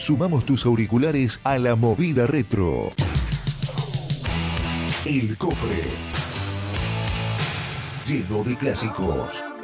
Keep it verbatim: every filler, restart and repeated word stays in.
Sumamos tus auriculares a la movida retro. El cofre, lleno de clásicos.